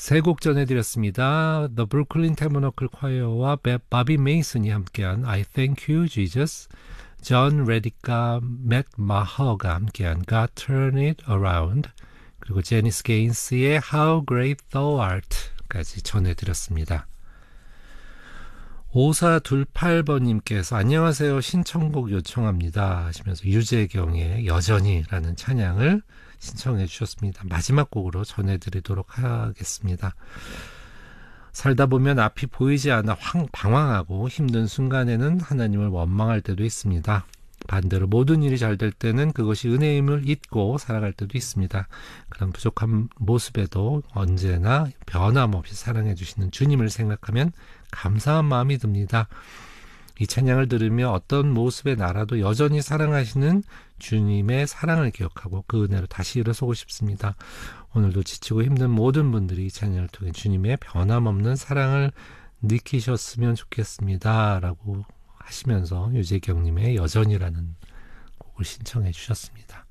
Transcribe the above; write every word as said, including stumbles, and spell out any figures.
세 곡 전해드렸습니다. The Brooklyn Tabernacle Choir와 바비 메이슨이 함께한 I Thank You, Jesus, 존 레디과 맥 마허가 함께한 God Turn It Around, 그리고 제니스 게인스의 How Great Thou Art까지 전해드렸습니다. 오사이팔 번님께서 안녕하세요, 신청곡 요청합니다 하시면서 유재경의 여전히라는 찬양을 신청해 주셨습니다. 마지막 곡으로 전해드리도록 하겠습니다. 살다 보면 앞이 보이지 않아 황, 방황하고 힘든 순간에는 하나님을 원망할 때도 있습니다. 반대로 모든 일이 잘 될 때는 그것이 은혜임을 잊고 살아갈 때도 있습니다. 그런 부족한 모습에도 언제나 변함없이 사랑해 주시는 주님을 생각하면 감사한 마음이 듭니다. 이 찬양을 들으며 어떤 모습의 나라도 여전히 사랑하시는 주님의 사랑을 기억하고 그 은혜로 다시 일어서고 싶습니다. 오늘도 지치고 힘든 모든 분들이 이 찬양을 통해 주님의 변함없는 사랑을 느끼셨으면 좋겠습니다 라고 하시면서 유재경님의 여전이라는 곡을 신청해 주셨습니다.